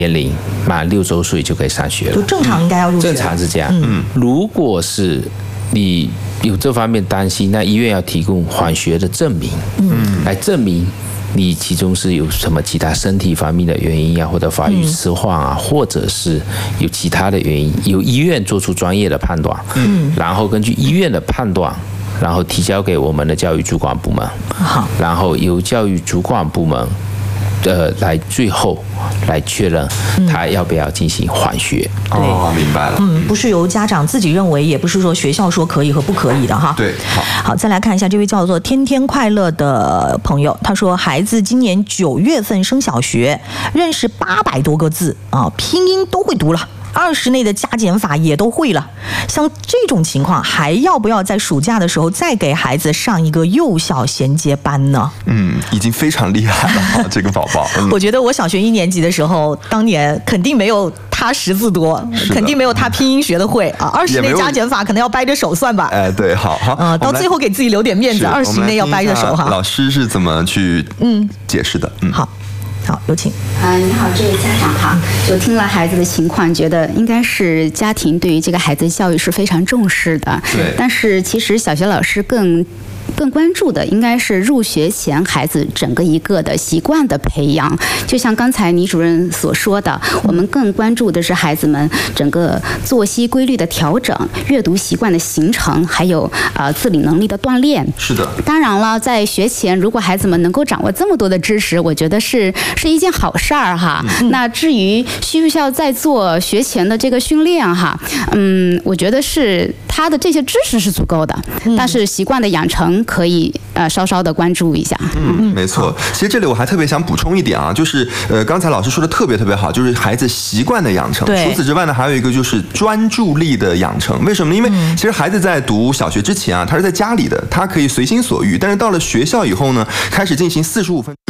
年龄满6周岁就可以上学了， 就正常应该要入学。 正常是这样。如果是你有这方面担心，那医院要提供缓学的证明，来证明你其中是有什么其他身体方面的原因啊，或者发育迟缓啊，或者是有其他的原因，由医院做出专业的判断，然后根据医院的判断，然后提交给我们的教育主管部门，然后由教育主管部门来最后来确认他要不要进行缓学。 哦，明白了。 不是由家长自己认为，也不是说学校说可以和不可以的哈。 对， 好，再来看一下这位叫做天天快乐的朋友，他说孩子今年9月份升小学，认识800多个字啊，拼音都会读了。20内的加减法也都会了，像这种情况，还要不要在暑假的时候再给孩子上一个幼小衔接班呢？ 已经非常厉害了这个宝宝。 我觉得我小学1年级的时候，当年肯定没有他识字多，肯定没有他拼音学得会啊。20内加减法可能要掰着手算吧。 对，好， 到最后给自己留点面子，20内要掰着手哈。 老师是怎么去解释的？ 好，有请。 你好，这位家长哈，就听了孩子的情况，觉得应该是家庭对于这个孩子的教育是非常重视的。 对。 但是其实小学老师更关注的应该是入学前孩子整个一个的习惯的培养，就像刚才倪主任所说的，我们更关注的是孩子们整个作息规律的调整、阅读习惯的形成，还有自理能力的锻炼。 是的。 当然了，在学前如果孩子们能够掌握这么多的知识，我觉得是一件好事儿哈。那至于需不需要再做学前的这个训练哈，我觉得是他的这些知识是足够的，但是习惯的养成可以稍稍的关注一下。 没错。其实这里我还特别想补充一点啊，就是刚才老师说的特别好，就是孩子习惯的养成。除此之外呢，还有一个就是专注力的养成。为什么呢？因为其实孩子在读小学之前啊，他是在家里的，他可以随心所欲，但是到了学校以后呢，开始进行45分。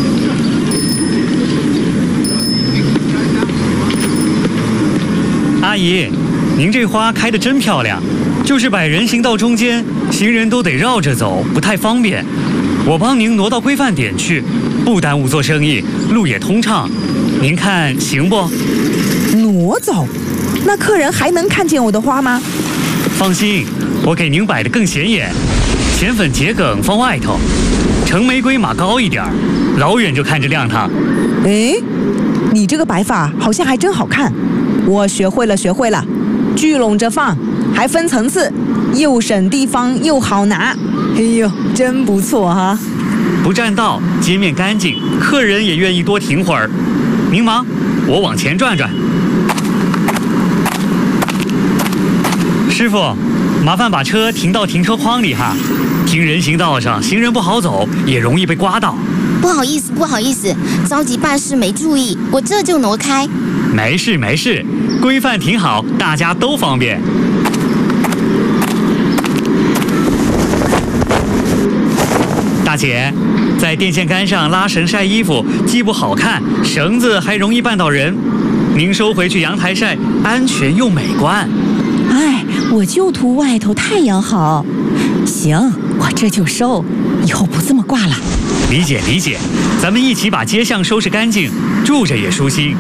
阿姨，您这花开得真漂亮，就是摆人行道中间，行人都得绕着走，不太方便。我帮您挪到规范点去，不耽误做生意，路也通畅。您看行不？ 挪走？那客人还能看见我的花吗？ 放心，我给您摆得更显眼，浅粉桔梗放外头，橙玫瑰码高一点，老远就看着亮堂。 哎，你这个摆法好像还真好看。我学会了，聚拢着放，还分层次，又省地方又好拿。哎呦，真不错哈！ 不占道，街面干净，客人也愿意多停会儿。您忙，我往前转转。师傅，麻烦把车停到停车框里哈。停人行道上，行人不好走，也容易被刮到。 不好意思，着急办事没注意，我这就挪开。 没事，规范停好，大家都方便。大姐，在电线杆上拉绳晒衣服，既不好看，绳子还容易绊到人。您收回去阳台晒，安全又美观。 哎，我就图外头太阳好。行，我这就收，以后不这么挂了。 理解，咱们一起把街巷收拾干净，住着也舒心。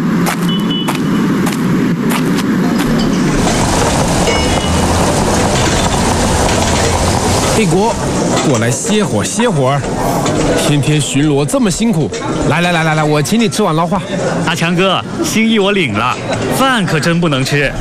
黑国，过来歇会儿。天天巡逻这么辛苦，来，我请你吃碗捞话。 阿强哥，心意我领了，饭可真不能吃。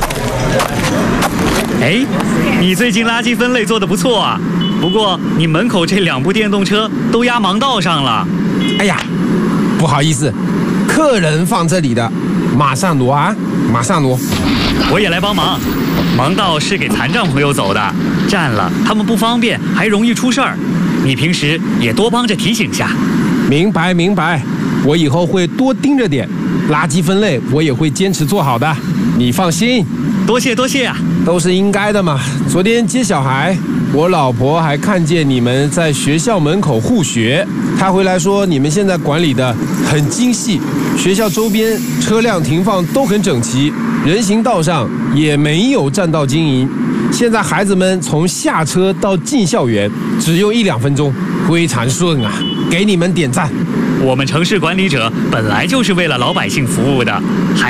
哎，你最近垃圾分类做得不错啊，不过你门口这2部电动车都压盲道上了。 哎呀，不好意思，客人放这里的，马上挪啊，马上挪。 我也来帮忙，盲道是给残障朋友走的，占了他们不方便，还容易出事儿。你平时也多帮着提醒下。 明白，我以后会多盯着点，垃圾分类我也会坚持做好的，你放心。 多谢啊， 都是应该的嘛。昨天接小孩，我老婆还看见你们在学校门口护学，她回来说你们现在管理的很精细，学校周边车辆停放都很整齐，人行道上也没有占道经营。现在孩子们从下车到进校园只用1-2分钟，非常顺啊，给你们点赞。 我们城市管理者本来就是为了老百姓服务的，还